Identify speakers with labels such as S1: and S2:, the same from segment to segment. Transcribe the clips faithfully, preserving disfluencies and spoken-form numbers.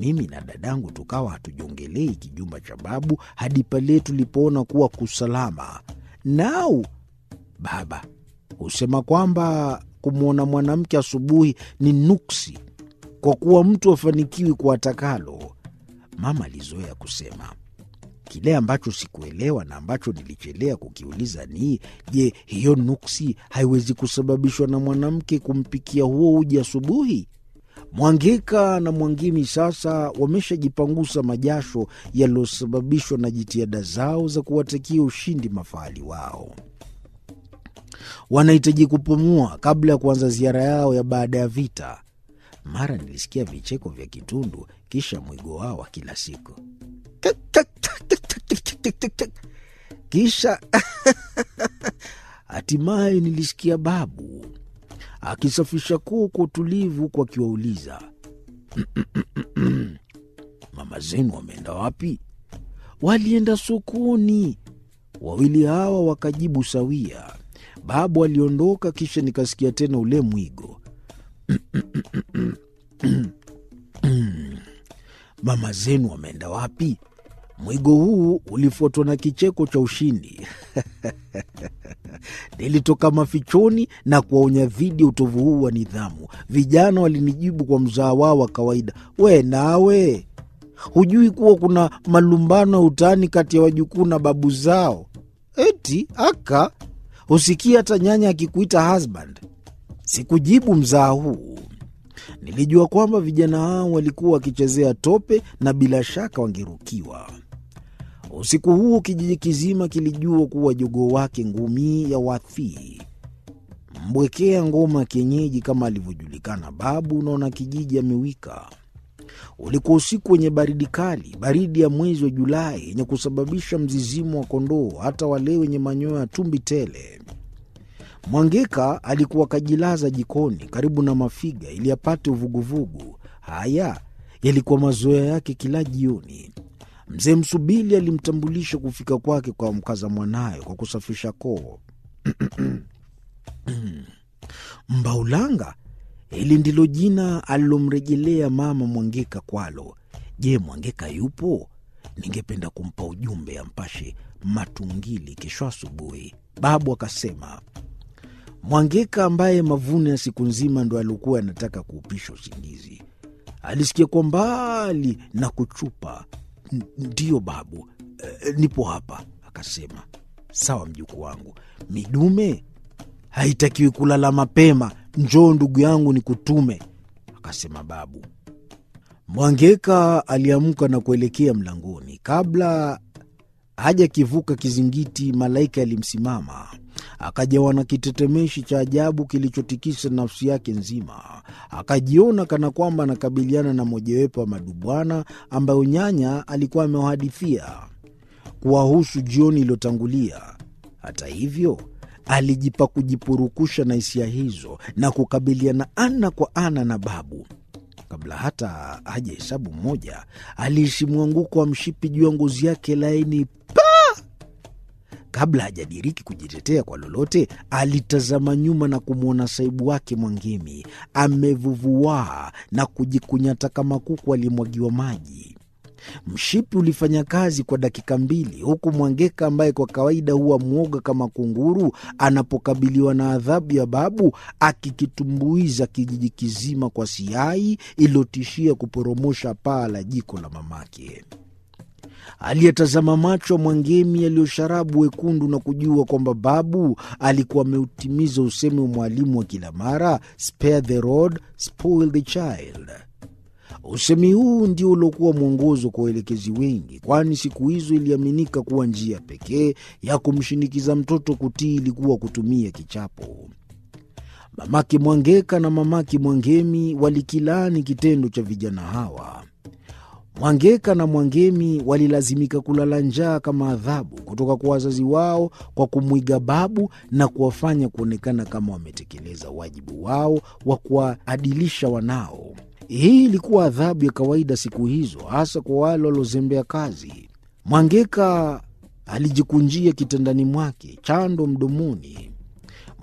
S1: mimi na dadangu tukawa hatujongelei kijumba cha babu hadi pale tulipoona kuwa kusalama. Nao baba husema kwamba kumwona mwanamke asubuhi ni nuksi, kwa kuwa mtu afanikiwi kwa atakalo. Mama alizoea kusema. Kile ambacho sikuelewa na ambacho nilichelea kukiuliza ni, je, hiyo nuksi haiwezi kusababishwa na mwanamke kumpikia huo uji asubuhi? Mwangeka na Mwangemi sasa wameshajipangusa majasho yaliyosababishwa na jitihada zao za kuwatakia ushindi mafahali wao. Wanahitaji kupumua kabla ya kuanza ziara yao ya baada ya vita. Mara nilisikia vicheko vya kitundu, kisha mwigo wao wa kila siku. Kisha hatimaye nilisikia babu akisafisha koo kwa utulivu kwa akiwauliza, mama zenu wameenda wapi? Walienda sokoni. Wawili hawa wakajibu sawia. Babu aliondoka, kisha nikasikia tena ule mwigo. Mama zenu wameenda wapi? Mwigo huu ulifuatwa na kicheko cha ushindi. Nilitoka mafichoni na kuwaonya dhidi ya utovu huu wa nidhamu. Vijana walinijibu kwa mzaa wao wa kawaida, we nawe hujui kuwa kuna malumbano ya utani kati ya wajukuu na babu zao? Eti aka usikia hata nyanya akikuita husband. Sikujibu mzaa huu. Nilijua kwamba vijana hao walikuwa wakichezea tope na bila shaka wangerukiwa. Usiku huo kijiji kizima kilijua kuwa jogoo wake Ngumi ya Wathi, mbwekea ngoma kienyeji kama alivyojulikana babu, unaona kijiji amewika. Ulikuwa usiku wenye baridi kali, baridi ya mwezi wa Julai yenye kusababisha mzizimo wa kondoo, hata wale wenye manyoya ya tumbi tele. Mwangeka alikuwa kajilaza jikoni karibu na mafiga ili apate uvuguvugu. Haya yalikuwa mazoea yake kila jioni. Mzee Msubili alimtambulisha kufika kwake kwa mkaza mwanayo kwa kusafisha koo. Mbaulanga, hili ndilo jina alilomrejelea mama Mwangeka kwalo. Je, Mwangeka yupo? Ningependa kumpa ujumbe ampashe matungili kesho asubuhi. Babu akasema. Mwangeka ambaye mavuno ya siku nzima ndo alikuwa anataka kuupisha usingizi, alisikia kwa mbali na kuchupa. Ndiyo babu, e, nipo hapa, akasema. Sawa mjukuu wangu, midume haitakiwi kulala mapema, njoo ndugu yangu nikutume, akasema babu. Mwangeka aliamka na kuelekea mlangoni. Kabla haja kivuka kizingiti, malaika alimsimama, akajawa na kitetemeshi cha ajabu kilichotikisa nafsi yake nzima. Akajiona kana kwamba anakabiliana na mojawapo wa madubwana ambayo nyanya alikuwa amewahadithia kuwahusu jioni iliyotangulia. Hata hivyo, alijipa kujipurukusha na hisia hizo na kukabiliana ana kwa ana na babu. Kabla hata haja hesabu mmoja, aliishi mwanguko wa mshipi juu ya ngozi yake laini. Pa! Kabla hajadiriki kujitetea kwa lolote, alitazama nyuma na kumwona saibu wake Mwangemi amevuvuaa na kujikunyata kama kuku alimwagiwa maji. Mshipi ulifanya kazi kwa dakika mbili, huku Mwangeka ambaye kwa kawaida huwa mwoga kama kunguru anapokabiliwa na adhabu ya babu, akikitumbuiza kijiji kizima kwa siai iliyotishia kuporomosha paa la jiko la mamake. Aliyetazama macho Mwangemi yaliyosharabu wekundu na kujua kwamba babu alikuwa ameutimiza usemi wa mwalimu wa kila mara, spare the rod, spoil the child. Usemi huu ndio uliokuwa mwongozo kwa waelekezi wengi, kwani siku hizo iliaminika kuwa njia pekee ya kumshinikiza mtoto kutii ilikuwa kutumia kichapo. Mamake Mwangeka na mamake Mwangemi walikilani kitendo cha vijana hawa. Mwangeka na Mwangemi walilazimika kulala njaa kama adhabu kutoka kwa wazazi wao kwa kumwiga babu na kuwafanya kuonekana kama wametekeleza wajibu wao wa kuwaadilisha wanao. Hii ilikuwa adhabu ya kawaida siku hizo, hasa kwa wale waliozembea kazi. Mwangeka alijikunjia kitandani mwake, chando mdomoni.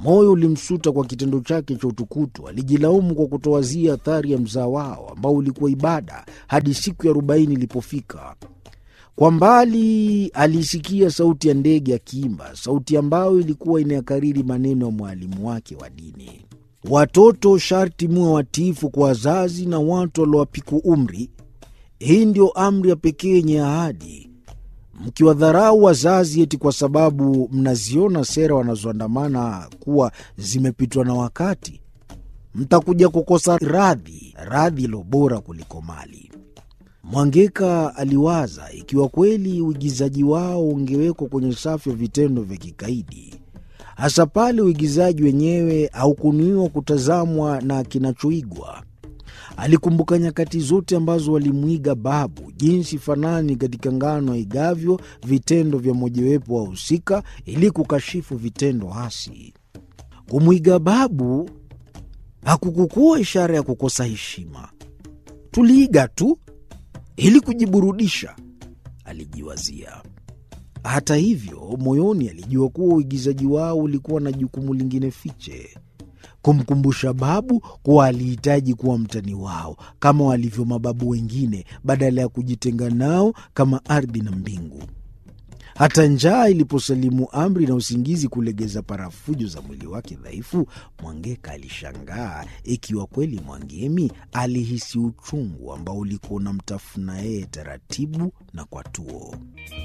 S1: Moyo ulimsuta kwa kitendo chake cha utukutu. Alijilaumu kwa kutowazia athari ya mzaa wao ambao ulikuwa ibada hadi siku ya arobaini ilipofika. Kwa mbali alisikia sauti ya ndege akiimba, sauti ambayo ilikuwa inayakariri maneno ya mwalimu wake wa dini: watoto sharti muwe watiifu kwa wazazi na watu waliowapiku umri. Hii ndio amri ya pekee yenye ahadi. Mkiwadharau wazazi eti kwa sababu mnaziona sera wanazoandamana kuwa zimepitwa na wakati, mtakuja kukosa radhi, radhi ilo bora kuliko mali. Mwangeka aliwaza ikiwa kweli uigizaji wao ungewekwa kwenye safu ya vitendo vya kikaidi, hasa pale uigizaji wenyewe haukunuiwa kutazamwa na kinachoigwa. Alikumbuka nyakati zote ambazo walimwiga babu, jinsi fanani katika ngano igavyo vitendo vya mojawapo wa husika ili kukashifu vitendo hasi. Kumwiga babu hakukukuwa ishara ya kukosa heshima. Tuliiga tu ili kujiburudisha, alijiwazia. Hata hivyo, moyoni alijua kuwa uigizaji wao ulikuwa na jukumu lingine fiche: kumkumbusha babu kuwa alihitaji kuwa mtani wao kama walivyo mababu wengine, badala ya kujitenga nao kama ardhi na mbingu. Hata njaa iliposalimu amri na usingizi kulegeza parafujo za mwili wake dhaifu, Mwangeka alishangaa ikiwa kweli Mwangemi alihisi uchungu ambao ulikuwa unamtafuna yeye taratibu na kwa tuo.